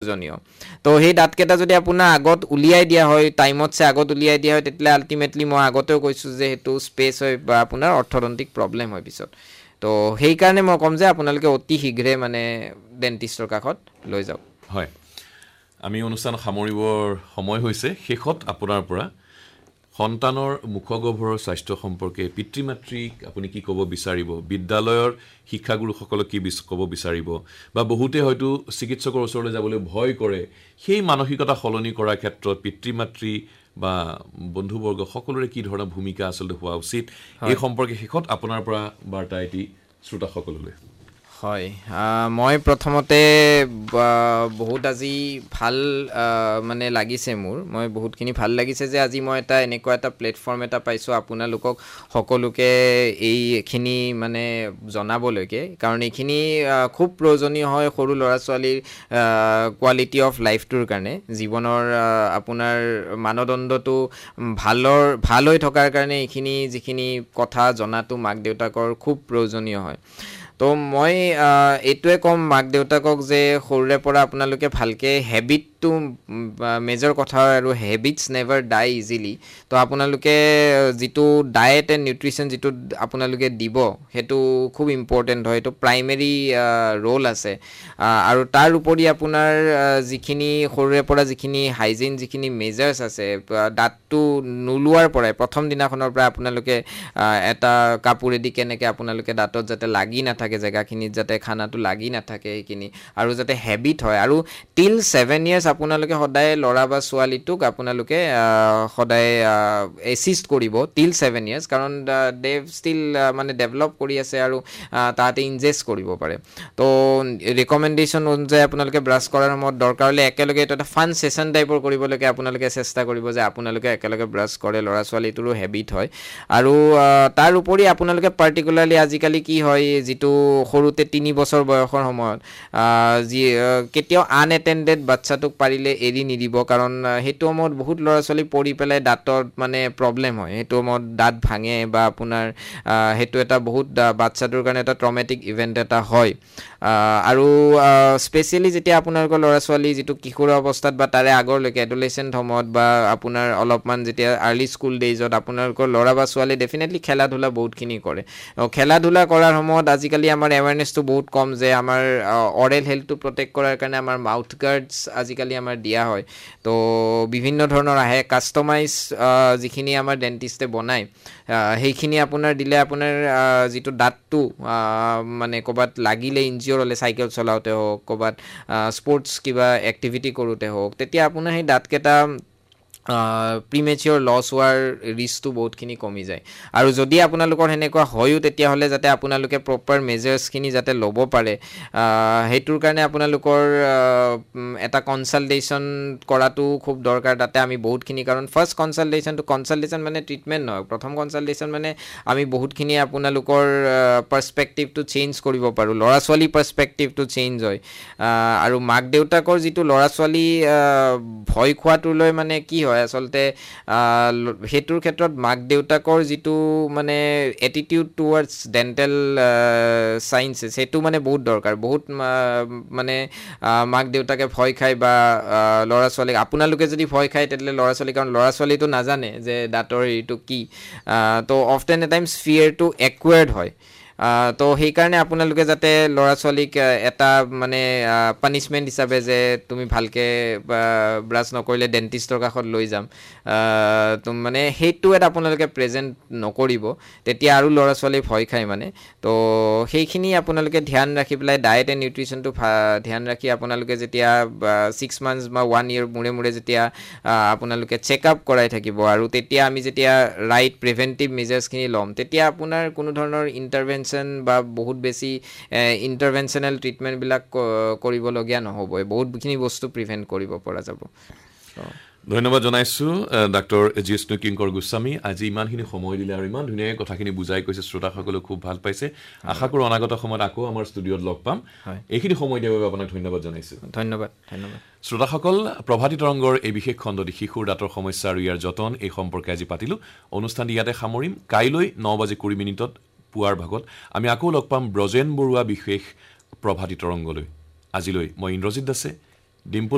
প্ৰয়োজনীয় তো সেই দাঁতকেইটা যদি আপোনাৰ আগত উলিয়াই দিয়া হয় টাইমতছে আগত উলিয়াই দিয়া হয় তেতিয়ালে আল্টিমেটলি মই আগতেও কৈছোঁ যে সেইটো স্পেচ হয় বা আপোনাৰ অৰ্থডন্টিক প্ৰব্লেম হয় পিছত তো সেইকাৰণে মই ক'ম যে আপোনালোকে অতি শীঘ্ৰে মানে ডেণ্টিষ্টৰ কাষত লৈ যাওক হয় আমি অনুষ্ঠান সামৰিবৰ সময় হৈছে শেষত আপোনাৰ পৰা সন্তানৰ মুখগহ্বৰৰ স্বাস্থ্য সম্পৰ্কে পিতৃ-মাতৃক আপুনি কি ক'ব বিচাৰিব বিদ্যালয়ৰ শিক্ষাগুৰুসকলক কি ক'ব বিচাৰিব বা বহুতে হয়তো চিকিৎসকৰ ওচৰলৈ যাবলৈ ভয় কৰে সেই মানসিকতা সলনি কৰাৰ ক্ষেত্ৰত পিতৃ-মাতৃ বা বন্ধুবৰ্গ সকলোৰে কি ধৰণৰ ভূমিকা আচলতে হোৱা উচিত এই সম্পৰ্কে শেষত আপোনাৰ পৰা বাৰ্তা এটি শ্ৰোতাসকললৈ হয় মই প্ৰথমতে বহুত আজি ভাল মানে লাগিছে মই বহুতখিনি ভাল লাগিছে যে আজি মই এনেকুৱা এটা প্লেটফৰ্ম এটা পাইছোঁ আপোনালোকক সকলোকে এইখিনি মানে জনাবলৈকে কাৰণ এইখিনি খুব প্ৰয়োজনীয় হয় সৰু ল'ৰা ছোৱালীৰ কোৱালিটি অফ লাইফটোৰ কাৰণে জীৱনৰ আপোনাৰ মানদণ্ডটো ভাল হৈ থকাৰ কাৰণে এইখিনি যিখিনি কথা জনাটো মাক দেউতাকৰ খুব প্ৰয়োজনীয় হয় তো মই এইটোৱে ক'ম মাক দেউতাকক যে সৰুৰে পৰা আপোনালোকে ভালকৈ হেবিটটো মেজৰ কথা আৰু হেবিটছ নেভাৰ ডাই ইজিলি তো আপোনালোকে যিটো ডায়েট এণ্ড নিউট্ৰিশ্যন যিটো আপোনালোকে দিব সেইটো খুব ইম্পৰ্টেণ্ট হয় এইটো প্ৰাইমেৰী ৰোল আছে আৰু তাৰ উপৰি আপোনাৰ যিখিনি সৰুৰে পৰা যিখিনি হাইজিন যিখিনি মেজাৰ্ছ আছে দাঁতটো নোলোৱাৰ পৰাই প্ৰথম দিনাখনৰ পৰা আপোনালোকে এটা কাপোৰেদি কেনেকৈ আপোনালোকে দাঁতত যাতে লাগি নাথাকে জেগাখিনিত যাতে খানাটো লাগি নাথাকে সেইখিনি আৰু যাতে হেবিট হয় আৰু টিল 7 years আপোনালোকে সদায় ল'ৰা বা ছোৱালীটোক আপোনালোকে সদায় এছিষ্ট কৰিব টিল 7 years কাৰণ দে ষ্টিল মানে ডেভেলপ কৰি আছে আৰু তাতে ইনজেষ্ট কৰিব পাৰে তো ৰিকমেণ্ডেশ্যন অনুযায়ী আপোনালোকে ব্ৰাছ কৰাৰ সময়ত দৰকাৰ হ'লে একেলগে এটা ফান ছেশ্যন টাইপৰ কৰিবলৈকে আপোনালোকে চেষ্টা কৰিব যে আপোনালোকে একেলগে ব্ৰাছ কৰে ল'ৰা ছোৱালীটোৰো হেবিট হয় আৰু তাৰ উপৰি আপোনালোকে পাৰ্টিকুলাৰলি আজিকালি কি হয় যিটো সৰুতে 3 বছৰ বয়সৰ সময়ত যি কেতিয়াও আনএটেণ্ডেড বাচ্চাটোক পাৰিলে এৰি নিদিব কাৰণ সেইটো সময়ত বহুত ল'ৰা ছোৱালী পৰি পেলাই দাঁতত মানে প্ৰব্লেম হয় সেইটো সময়ত দাঁত ভাঙে বা আপোনাৰ সেইটো এটা বহুত বাচ্চাটোৰ কাৰণে এটা ট্ৰমেটিক ইভেণ্ট এটা হয় আৰু স্পেচিয়েলি যেতিয়া আপোনালোকৰ ল'ৰা ছোৱালী যিটো কিশোৰ অৱস্থাত বা তাৰে আগৰলৈকে এডলেচেণ্ট সময়ত বা আপোনাৰ অলপমান যেতিয়া আৰ্লি স্কুল ডেইজত আপোনালোকৰ ল'ৰা বা ছোৱালীয়ে ডেফিনেটলি খেলা ধূলা বহুতখিনি কৰে খেলা ধূলা কৰাৰ সময়ত আজিকালি আমাৰ এৱাৰনেছটো বহুত কম যে আমাৰ অৰেল হেল্থটো প্ৰটেক্ট কৰাৰ কাৰণে আমাৰ মাউথ গাৰ্ডছ আজিকালি আমাৰ দিয়া হয় তো বিভিন্ন ধৰণৰ আহে কাষ্টমাইজ যিখিনি আমাৰ ডেণ্টিষ্টে বনায় সেইখিনি আপোনাৰ দিলে আপোনাৰ যিটো দাঁতটো মানে ক'ৰবাত লাগিলে ইনজিঅ'ৰ হ'লে চাইকেল চলাওঁতে হওক ক'ৰবাত স্পৰ্টছ কিবা এক্টিভিটি কৰোঁতে হওক তেতিয়া আপোনাৰ সেই দাঁতকেইটা প্ৰিমেচিয়ৰ লছ হোৱাৰ ৰিস্কটো বহুতখিনি কমি যায় আৰু যদি আপোনালোকৰ সেনেকুৱা হয়ও তেতিয়াহ'লে যাতে আপোনালোকে প্ৰপাৰ মেজাৰ্ছখিনি যাতে ল'ব পাৰে সেইটোৰ কাৰণে আপোনালোকৰ এটা কনচালটেশ্যন কৰাটো খুব দৰকাৰ তাতে আমি বহুতখিনি কাৰণ ফাৰ্ষ্ট কনচালটেশ্যন মানে ট্ৰিটমেণ্ট নহয় প্ৰথম কনচালটেশ্যন মানে আমি বহুতখিনি আপোনালোকৰ পাৰ্চপেক্টিভটো চেঞ্জ কৰিব পাৰোঁ ল'ৰা ছোৱালী পাৰ্চপেক্টিভটো চেঞ্জ হয় আৰু মাক দেউতাকৰ যিটো ল'ৰা ছোৱালী ভয় খোৱাটোলৈ মানে কি হয় আচলতে সেইটোৰ ক্ষেত্ৰত মাক দেউতাকৰ যিটো মানে এটিটিউড টুৱাৰ্ডছ ডেণ্টেল চায়েন্সেছ সেইটো মানে বহুত দৰকাৰ বহুত মানে মাক দেউতাকে ভয় খায় বা ল'ৰা ছোৱালীক আপোনালোকে যদি ভয় খায় তেতিয়াহ'লে ল'ৰা ছোৱালী কাৰণ ল'ৰা ছোৱালীটো নাজানে যে দাঁতৰ এইটো কি তো অফটেন এ টাইমছ ফিয়াৰটো একুৱাৰ্ড হয় তো সেইকাৰণে আপোনালোকে যাতে ল'ৰা ছোৱালীক এটা মানে পানিছমেণ্ট হিচাপে যে তুমি ভালকৈ ব্ৰাছ নকৰিলে ডেণ্টিষ্টৰ কাষত লৈ যাম তো মানে সেইটো এটা আপোনালোকে প্ৰেজেণ্ট নকৰিব তেতিয়া আৰু ল'ৰা ছোৱালী ভয় খায় মানে তো সেইখিনি আপোনালোকে ধ্যান ৰাখি পেলাই ডায়েট এণ্ড নিউট্ৰিশ্যনটো ধ্যান ৰাখি আপোনালোকে যেতিয়া 6 months বা 1 year মূৰে মূৰে যেতিয়া আপোনালোকে চেকআপ কৰাই থাকিব আৰু তেতিয়া আমি যেতিয়া ৰাইট প্ৰিভেণ্টিভ মেজাৰ্ছখিনি ল'ম তেতিয়া আপোনাৰ কোনো ধৰণৰ ইণ্টাৰভেনশ্যন বা বহুত বেছি ইণ্টাৰভেনশ্যনেল ট্ৰিটমেণ্টবিলাক কৰিবলগীয়া নহ'বই বহুতখিনি বস্তু প্ৰিভেণ্ট কৰিব পৰা যাব ধন্যবাদ জনাইছোঁ ডাক্তৰ জিষ্ণু কিংকৰ গোস্বামী আজি ইমানখিনি সময় দিলে আৰু ইমান ধুনীয়াকৈ কথাখিনি বুজাই কৈছে শ্ৰোতাসকলেও খুব ভাল পাইছে আশা কৰোঁ অনাগত সময়ত আকৌ আমাৰ ষ্টুডিঅ'ত লগ পাম এইখিনি সময় দিয়াৰ বাবে আপোনাক ধন্যবাদ জনাইছোঁ ধন্যবাদ শ্ৰোতাসকল প্ৰভাতী তৰংগৰ এই বিশেষ খণ্ডটি শিশুৰ দাঁতৰ সমস্যা আৰু ইয়াৰ যতন এই সম্পৰ্কে আজি পাতিলোঁ অনুষ্ঠানটি ইয়াতে সামৰিম কাইলৈ 9:20 পুৱাৰ ভাগত আমি আকৌ লগ পাম ব্ৰজেন বৰুৱা বিশেষ প্ৰভাতী তৰংগলৈ আজিলৈ মই ইন্দ্ৰজিৎ দাসে ডিম্পল